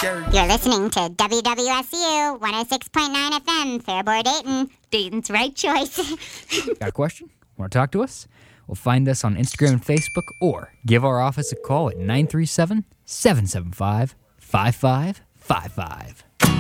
You're listening to WWSU 106.9 FM, Fairboard, Dayton. Dayton's right choice. Got a question? Want to talk to us? Well, find us on Instagram and Facebook or give our office a call at 937-775-5555.